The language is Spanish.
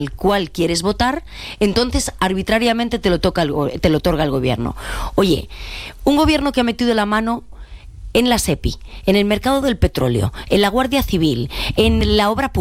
cual quieres votar, entonces arbitrariamente te lo otorga el gobierno. Oye, un gobierno que ha metido la mano en la SEPI, en el mercado del petróleo, en la Guardia Civil, en la obra pública,